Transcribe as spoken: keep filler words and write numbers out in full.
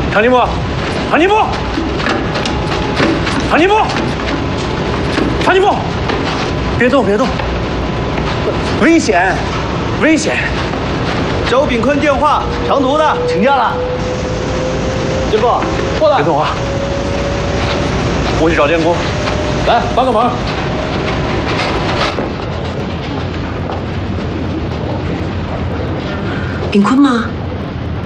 唐尼木，唐尼木，唐尼木，唐尼木，别动，别动，危险，危险！ 周炳坤电话，长途的，请假了。师傅，过来。 别动啊！我去找电工， 来帮个忙。 炳坤吗？